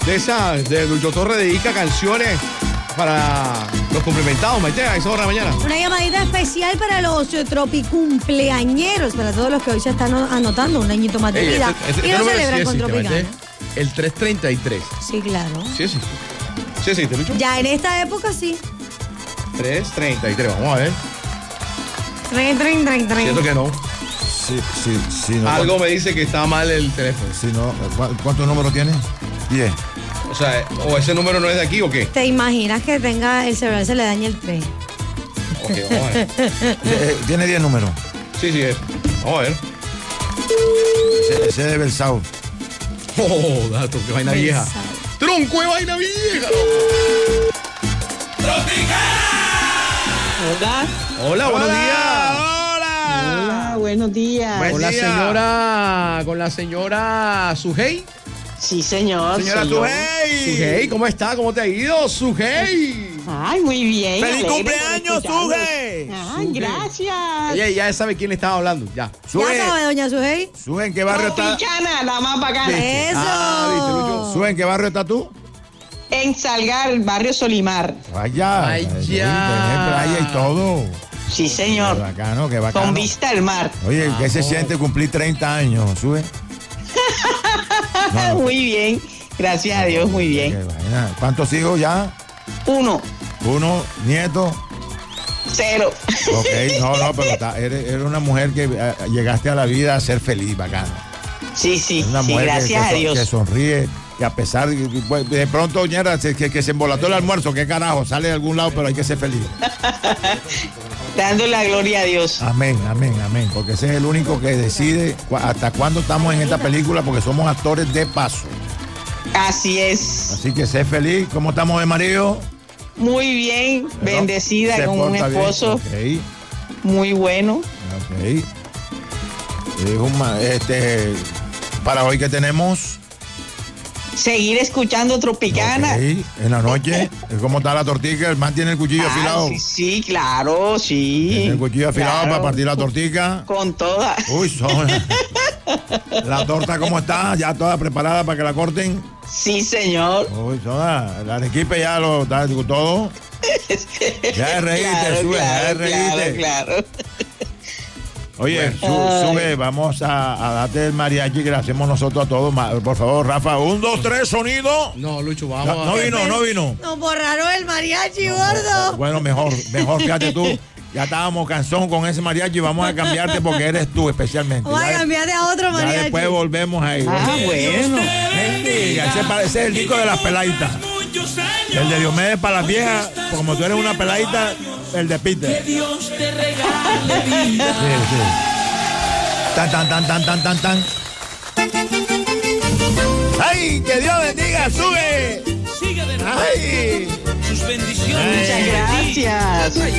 de esas, de Lucho Torres dedica canciones para los cumplimentados, Maite, a esa hora de la mañana. Una llamadita especial para los tropicumpleañeros, para todos los que hoy se están anotando un añito más de vida. Y lo celebran con Tropicana. El 333. Sí, claro. Sí, sí. Sí, sí, ¿te Lucho? Ya en esta época sí. 333, vamos a ver. 333. Siento que no. Sí, no. Algo me dice que está mal el teléfono. Sí, no. ¿Cuántos números tiene? 10. O sea, o ese número no es de aquí o qué. ¿Te imaginas que tenga el celular se le dañe el 3? Ok, vamos a ver. Tiene 10 números. Sí, sí, vamos a ver. Ese de Belsaud. Oh, dato, qué vaina vieja. Tronco de vaina vieja. Hola. Hola, buenos días. Hola, buenos días. Con la señora Sujei. Sí, señor. Señora Sujei, ¿cómo está? ¿Cómo te ha ido, Sujei? Ay, muy bien. ¡Feliz alegre cumpleaños, por escucharlos. Sujei! Ay, gracias. Ella ya sabe quién le estaba hablando, ya. Ya sabe, doña Sujei. Suje, ¿en qué barrio está? Tropicana, la más bacana. Eso. ¿viste, Lucho? Suje, ¿en qué barrio estás tú? En Salgar, barrio Solimar. Vaya. Ay, Tiene ya. playa y todo. Sí, Qué señor. bacano, qué bacano. Con vista al mar. Oye, ¿qué se siente cumplir 30 años, Suje? Muy bien. Gracias a Dios, muy Qué bien. vaina. ¿Cuántos hijos ya? 1, Uno, nieto. 0. Ok, no, pero eres una mujer que llegaste a la vida a ser feliz, bacano. Sí, sí, Una sí, mujer gracias a que Dios. sonríe, que a pesar de pronto, ñera, que se embolató el almuerzo, qué carajo, sale de algún lado, pero hay que ser feliz. Dando la gloria a Dios. Amén, amén, amén, porque ese es el único que decide hasta cuándo estamos en esta película, porque somos actores de paso. Así es. Así que sé feliz. ¿Cómo estamos de marido? Muy bien, bendecida Se con un porta bien. esposo Ok, muy bueno. ok. Para hoy que tenemos. Seguir escuchando Tropicana. Ok, en la noche. ¿Cómo está la tortilla? El man tiene el cuchillo afilado. Sí, claro, sí. Tiene el cuchillo afilado Claro. para partir la tortilla. Con toda. Uy, la torta, ¿cómo está? Ya toda preparada para que la corten. Sí, señor. Uy, toda. El arequipe ya lo está todo. Ya es reíte, Claro, sube, ya es claro, reíte. claro. Oye, sube, vamos a darte el mariachi que le hacemos nosotros a todos. Por favor, Rafa, 1, 2, 3, sonido. No, Lucho, vamos No vino. Nos borraron el mariachi, gordo. Bueno, mejor, fíjate tú. Ya estábamos canción con ese mariachi, vamos a cambiarte porque eres tú especialmente. Vamos a Ya cambiarte a otro ya mariachi. después volvemos ahí. Bueno. Mendiga, ese es el disco de las peladitas. El de Diomedes para las viejas, como tú eres una peladita, el de Peter. Sí, sí. Tan. ¡Ay, que Dios bendiga! ¡Sube! ¡Ay! Sus bendiciones. Muchas gracias.